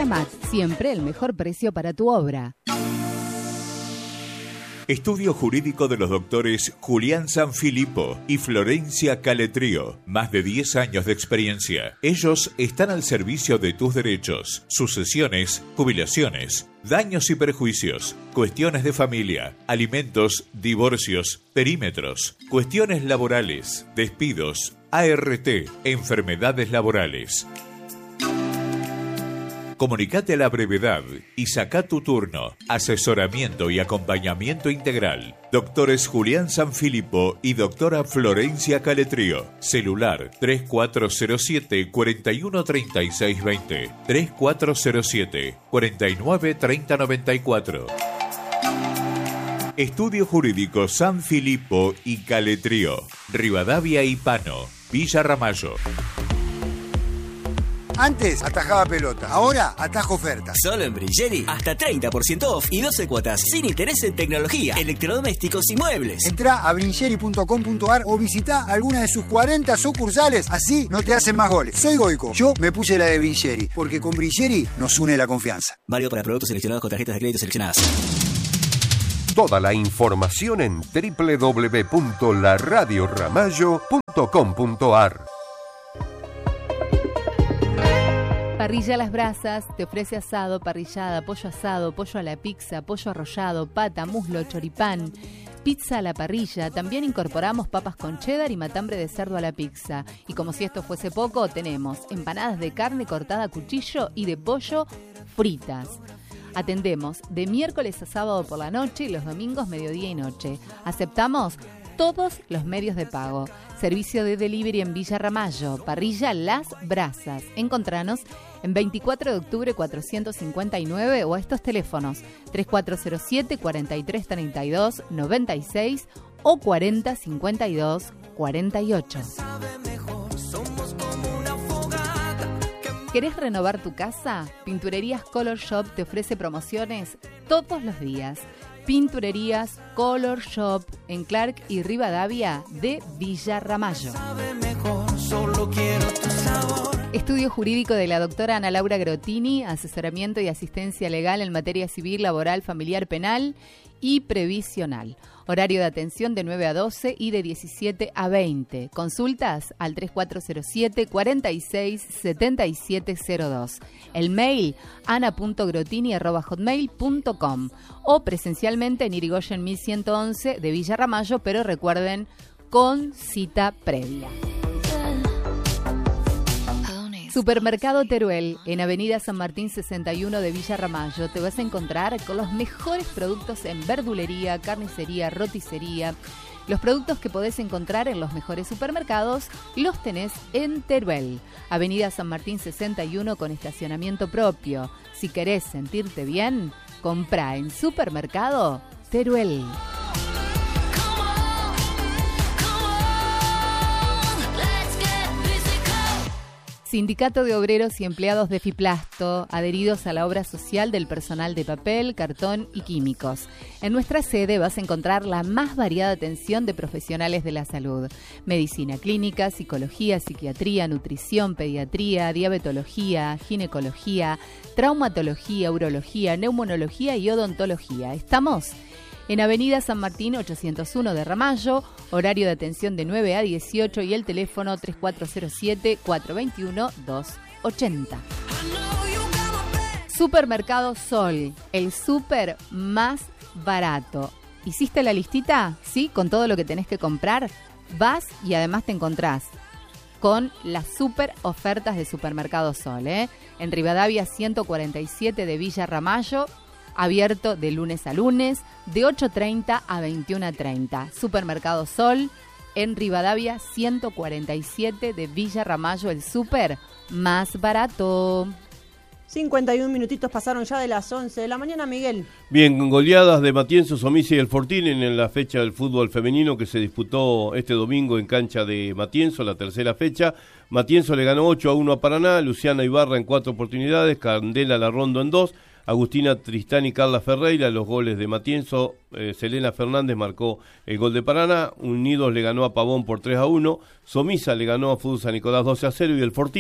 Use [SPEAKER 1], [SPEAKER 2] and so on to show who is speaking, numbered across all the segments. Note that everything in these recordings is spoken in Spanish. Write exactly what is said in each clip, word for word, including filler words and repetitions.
[SPEAKER 1] Amat, siempre el mejor precio para tu obra.
[SPEAKER 2] Estudio jurídico de los doctores Julián Sanfilippo y Florencia Caletrío. Más de diez años de experiencia. Ellos están al servicio de tus derechos, sucesiones, jubilaciones, daños y perjuicios, cuestiones de familia, alimentos, divorcios, perímetros, cuestiones laborales, despidos, A R T, enfermedades laborales. Comunicate a la brevedad y saca tu turno. Asesoramiento y acompañamiento integral. Doctores Julián Sanfilippo y doctora Florencia Caletrío. Celular tres cuatro cero siete, cuatro uno tres seis dos cero. tres cuatro cero siete, cuatro nueve tres cero nueve cuatro. Estudio Jurídico Sanfilippo y Caletrío. Rivadavia y Pano. Villa Ramallo.
[SPEAKER 3] Antes atajaba pelota, ahora atajo ofertas.
[SPEAKER 4] Solo en Brilleri, hasta treinta por ciento off y doce cuotas sin interés en tecnología, electrodomésticos y muebles.
[SPEAKER 3] Entrá a brilleri punto com punto ar o visitá alguna de sus cuarenta sucursales, así no te hacen más goles. Soy Goico, yo me puse la de Brilleri, porque con Brilleri nos une la confianza.
[SPEAKER 4] Válido para productos seleccionados con tarjetas de crédito seleccionadas.
[SPEAKER 5] Toda la información en doble u doble u doble u punto la radio ramallo punto com punto ar.
[SPEAKER 1] Parrilla Las Brasas te ofrece asado, parrillada, pollo asado, pollo a la pizza, pollo arrollado, pata, muslo, choripán, pizza a la parrilla. También incorporamos papas con cheddar y matambre de cerdo a la pizza. Y como si esto fuese poco, tenemos empanadas de carne cortada a cuchillo y de pollo fritas. Atendemos de miércoles a sábado por la noche y los domingos mediodía y noche. Aceptamos todos los medios de pago. Servicio de delivery en Villa Ramallo. Parrilla Las Brasas. Encontranos en veinticuatro de octubre cuatrocientos cincuenta y nueve o a estos teléfonos tres cuatro cero siete, cuatro tres tres dos, nueve seis o cuarenta cincuenta y dos cuarenta y ocho. ¿Querés renovar tu casa? Pinturerías Color Shop te ofrece promociones todos los días. Pinturerías Color Shop en Clark y Rivadavia de Villa Ramallo. Estudio jurídico de la doctora Ana Laura Grotini, asesoramiento y asistencia legal en materia civil, laboral, familiar, penal y previsional. Horario de atención de nueve a doce y de diecisiete a veinte. Consultas al tres cuatro cero siete, cuatro seis, siete siete cero dos. El mail ana punto grotini arroba hotmail punto com o presencialmente en Irigoyen mil ciento once de Villa Ramallo, pero recuerden, con cita previa. Supermercado Teruel, en Avenida San Martín sesenta y uno de Villa Ramallo. Te vas a encontrar con los mejores productos en verdulería, carnicería, roticería. Los productos que podés encontrar en los mejores supermercados los tenés en Teruel. Avenida San Martín sesenta y uno con estacionamiento propio. Si querés sentirte bien, comprá en Supermercado Teruel. Sindicato de Obreros y Empleados de Fiplasto, adheridos a la obra social del personal de papel, cartón y químicos. En nuestra sede vas a encontrar la más variada atención de profesionales de la salud. Medicina clínica, psicología, psiquiatría, nutrición, pediatría, diabetología, ginecología, traumatología, urología, neumonología y odontología. Estamos en Avenida San Martín ochocientos uno de Ramallo, horario de atención de nueve a dieciocho y el teléfono tres cuatro cero siete, cuatro dos uno, dos ocho cero. Supermercado Sol, el súper más barato. ¿Hiciste la listita? ¿Sí? Con todo lo que tenés que comprar. Vas y además te encontrás con las super ofertas de Supermercado Sol, ¿eh? En Rivadavia ciento cuarenta y siete de Villa Ramallo, abierto de lunes a lunes, de ocho treinta a veintiuno treinta. Supermercado Sol, en Rivadavia ciento cuarenta y siete de Villa Ramallo, el súper más barato.
[SPEAKER 6] cincuenta y un minutitos pasaron ya de las once de la mañana, Miguel.
[SPEAKER 7] Bien, con goleadas de Matienzo, Somisa y el Fortín en la fecha del fútbol femenino que se disputó este domingo en cancha de Matienzo, la tercera fecha. Matienzo le ganó ocho a uno a Paraná, Luciana Ibarra en cuatro oportunidades, Candela Larrondo en dos, Agustina Tristán y Carla Ferreira, los goles de Matienzo, eh, Selena Fernández marcó el gol de Paraná, Unidos le ganó a Pavón por tres a uno, Somisa le ganó a Fútbol San Nicolás doce a cero y el Fortín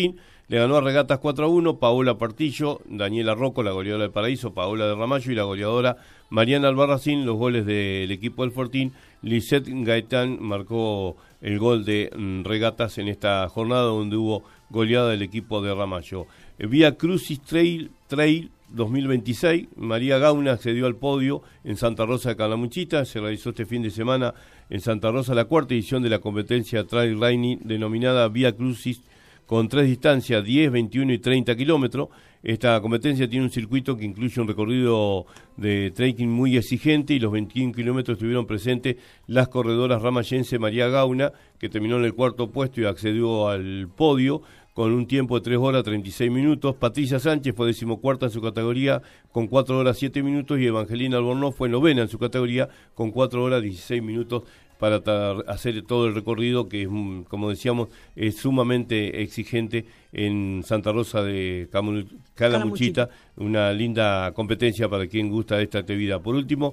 [SPEAKER 7] le ganó a Regatas cuatro a uno, Paola Partillo, Daniela Rocco, la goleadora del Paraíso, Paola de Ramallo y la goleadora Mariana Albarracín, los goles del equipo del Fortín. Lisette Gaitán marcó el gol de mm, Regatas en esta jornada donde hubo goleada del equipo de Ramallo. Eh, Vía Crucis Trail, Trail dos mil veintiséis, María Gauna accedió al podio en Santa Rosa de Calamuchita. Se realizó este fin de semana en Santa Rosa la cuarta edición de la competencia Trail Running denominada Vía Crucis, con tres distancias, diez, veintiuno y treinta kilómetros. Esta competencia tiene un circuito que incluye un recorrido de trekking muy exigente y los veintiún kilómetros estuvieron presentes las corredoras ramayense María Gauna, que terminó en el cuarto puesto y accedió al podio con un tiempo de tres horas treinta y seis minutos. Patricia Sánchez fue decimocuarta en su categoría con cuatro horas siete minutos y Evangelina Albornoz fue novena en su categoría con cuatro horas dieciséis minutos para hacer todo el recorrido que, como decíamos, es sumamente exigente en Santa Rosa de Calamuchita, una linda competencia para quien gusta de esta actividad. Por último,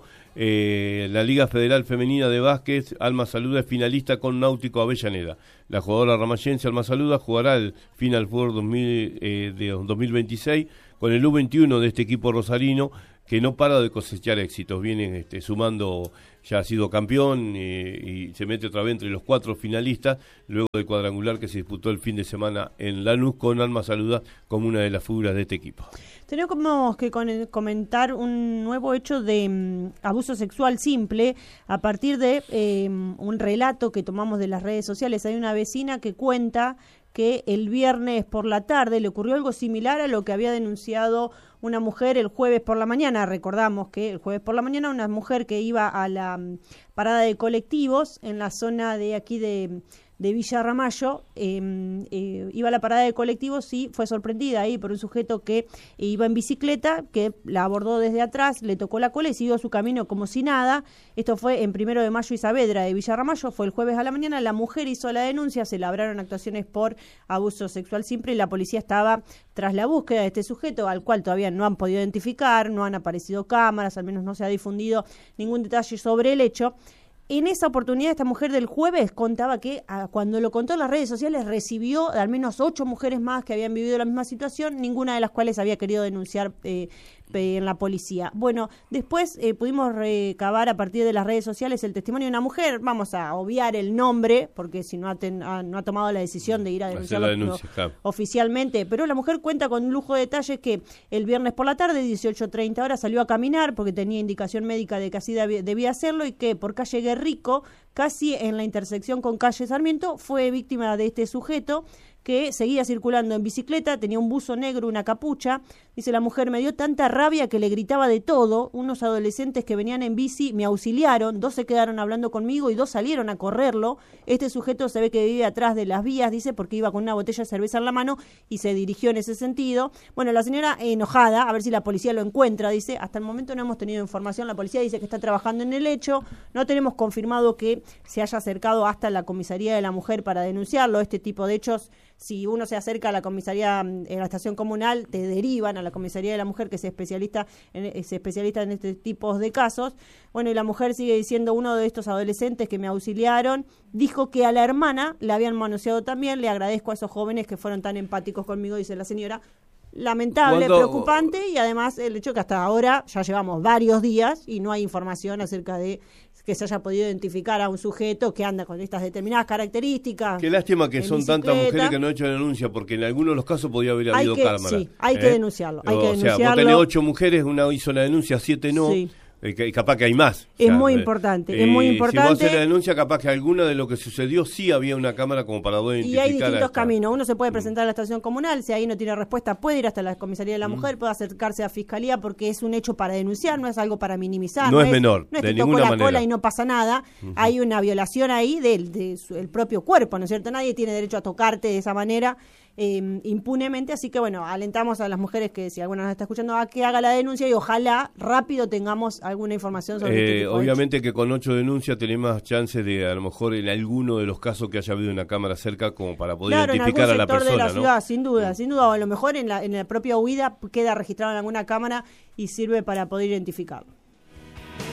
[SPEAKER 7] eh, la Liga Federal Femenina de Básquet, Alma Saluda es finalista con Náutico Avellaneda. La jugadora ramayense Alma Saluda jugará el Final Four dos mil, eh, de dos mil veintiséis con el U veintiuno de este equipo rosarino, que no para de cosechar éxitos. Vienen este, sumando, ya ha sido campeón eh, y se mete otra vez entre los cuatro finalistas, luego del cuadrangular que se disputó el fin de semana en Lanús, con Alma Saluda como una de las figuras de este equipo.
[SPEAKER 6] Tenemos que con, comentar un nuevo hecho de um, abuso sexual simple a partir de eh, un relato que tomamos de las redes sociales. Hay una vecina que cuenta que el viernes por la tarde le ocurrió algo similar a lo que había denunciado una mujer el jueves por la mañana. Recordamos que el jueves por la mañana una mujer que iba a la um, parada de colectivos en la zona de aquí de, de Villa Ramallo, eh, eh, iba a la parada de colectivos y fue sorprendida ahí por un sujeto que iba en bicicleta, que la abordó desde atrás, le tocó la cola y siguió su camino como si nada. Esto fue en Primero de Mayo y Saavedra de Villa Ramallo, fue el jueves a la mañana. La mujer hizo la denuncia, se labraron actuaciones por abuso sexual simple y la policía estaba tras la búsqueda de este sujeto, al cual todavía no han podido identificar, no han aparecido cámaras, al menos no se ha difundido ningún detalle sobre el hecho. En esa oportunidad, esta mujer del jueves contaba que a, cuando lo contó en las redes sociales recibió al menos ocho mujeres más que habían vivido la misma situación, ninguna de las cuales había querido denunciar eh, en la policía. Bueno, después eh, pudimos recabar a partir de las redes sociales el testimonio de una mujer. Vamos a obviar el nombre, porque si no ha, ten, ha, no ha tomado la decisión de ir a denunciarlo
[SPEAKER 7] denuncia, claro.
[SPEAKER 6] oficialmente. Pero la mujer cuenta con un lujo de detalles que el viernes por la tarde, dieciocho treinta horas, salió a caminar porque tenía indicación médica de que así debía hacerlo y que por calle Guerrico, casi en la intersección con calle Sarmiento, fue víctima de este sujeto que seguía circulando en bicicleta, tenía un buzo negro, una capucha. Dice la mujer, me dio tanta rabia que le gritaba de todo. Unos adolescentes que venían en bici me auxiliaron, dos se quedaron hablando conmigo y dos salieron a correrlo. Este sujeto se ve que vive atrás de las vías, dice, porque iba con una botella de cerveza en la mano y se dirigió en ese sentido. Bueno, la señora enojada, a ver si la policía lo encuentra, dice, hasta el momento no hemos tenido información, la policía dice que está trabajando en el hecho, no tenemos confirmado que se haya acercado hasta la comisaría de la mujer para denunciarlo. Este tipo de hechos, si uno se acerca a la comisaría, en la estación comunal, te derivan a la comisaría de la mujer, que es especialista en, es especialista en este tipo de casos. Bueno, y la mujer sigue diciendo, uno de estos adolescentes que me auxiliaron dijo que a la hermana le habían manoseado también. Le agradezco a esos jóvenes que fueron tan empáticos conmigo, dice la señora. Lamentable,
[SPEAKER 7] ¿Cuándo?
[SPEAKER 6] Preocupante, y además el hecho que hasta ahora ya llevamos varios días y no hay información acerca de que se haya podido identificar a un sujeto que anda con estas determinadas características.
[SPEAKER 7] Qué lástima que son
[SPEAKER 6] bicicleta.
[SPEAKER 7] Tantas mujeres que no han hecho denuncia, porque en algunos de los casos podía haber habido
[SPEAKER 6] hay que,
[SPEAKER 7] cámara.
[SPEAKER 6] Sí, hay
[SPEAKER 7] ¿eh?
[SPEAKER 6] que denunciarlo. Hay
[SPEAKER 7] o
[SPEAKER 6] que
[SPEAKER 7] sea,
[SPEAKER 6] denunciarlo.
[SPEAKER 7] vos tenés ocho mujeres, una hizo la denuncia, siete no. Sí. Y capaz que hay más.
[SPEAKER 6] Es
[SPEAKER 7] o sea,
[SPEAKER 6] muy
[SPEAKER 7] eh,
[SPEAKER 6] importante,
[SPEAKER 7] eh,
[SPEAKER 6] es muy importante.
[SPEAKER 7] Si vos haces la denuncia, capaz que alguna de lo que sucedió sí había una cámara como para poder identificar.
[SPEAKER 6] Y hay distintos
[SPEAKER 7] esta...
[SPEAKER 6] caminos. Uno se puede presentar a la estación comunal, si ahí no tiene respuesta, puede ir hasta la comisaría de la mujer, mm. puede acercarse a fiscalía, porque es un hecho para denunciar, no es algo para minimizar.
[SPEAKER 7] No,
[SPEAKER 6] no
[SPEAKER 7] es menor,
[SPEAKER 6] no es
[SPEAKER 7] de
[SPEAKER 6] que
[SPEAKER 7] ninguna
[SPEAKER 6] tocó la
[SPEAKER 7] manera.
[SPEAKER 6] cola y no pasa nada. Uh-huh. Hay una violación ahí del de su, el propio cuerpo, ¿no es cierto? Nadie tiene derecho a tocarte de esa manera. Eh, impunemente, así que bueno, alentamos a las mujeres que si alguna nos está escuchando a que haga la denuncia y ojalá rápido tengamos alguna información sobre
[SPEAKER 7] eh,
[SPEAKER 6] este tipo
[SPEAKER 7] obviamente
[SPEAKER 6] de
[SPEAKER 7] que con ocho denuncias tenemos más chances de a lo mejor en alguno de los casos que haya habido una cámara cerca como para poder
[SPEAKER 6] claro,
[SPEAKER 7] identificar a la persona,
[SPEAKER 6] de la
[SPEAKER 7] ¿no?
[SPEAKER 6] ciudad, sin duda, sin duda, o a lo mejor en la, en la propia huida queda registrado en alguna cámara y sirve para poder identificarlo.